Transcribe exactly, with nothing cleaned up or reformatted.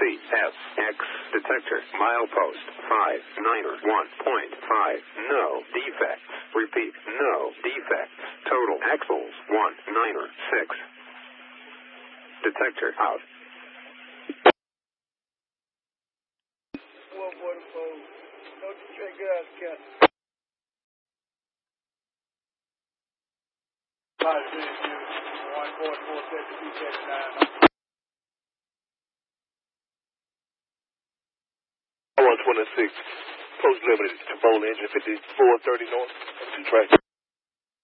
C S X detector milepost five niner one point five. No defects. Repeat, no defects. Total axles one niner six. Detector out. One more phone. Don't you check it out, Captain. Positive, one four four seven two seven nine. one twenty-six, post limited to Bowl Engine fifty-four thirty north, two track.